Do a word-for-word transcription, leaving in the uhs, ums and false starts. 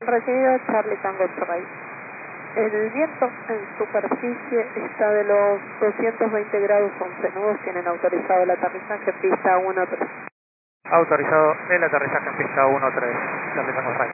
Recibido Charlie Tango X-Ray. El viento en superficie está de los doscientos veinte grados once nudos. Tienen autorizado el aterrizaje en pista uno tres. Autorizado el aterrizaje en pista uno tres. Charlie Tango X-Ray.